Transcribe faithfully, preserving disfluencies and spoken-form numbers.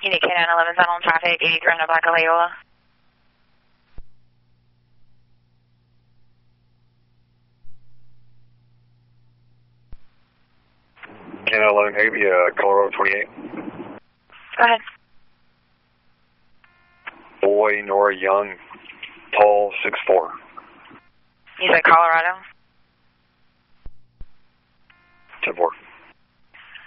Unit K nine eleven on traffic, eighty-three hundred Black Loyola. K nine eleven, maybe uh, Colorado twenty-eight. Go ahead. Boy, Nora Young, tall, six four. You said Colorado? ten four.